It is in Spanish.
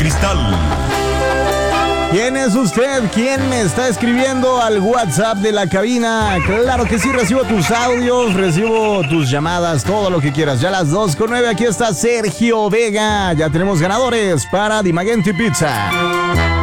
cristal. ¿Quién es usted? ¿Quién me está escribiendo al WhatsApp de la cabina? Claro que sí, recibo tus audios, recibo tus llamadas, todo lo que quieras. Ya a las 2:09, aquí está Sergio Vega. Ya tenemos ganadores para Dimagenti Pizza.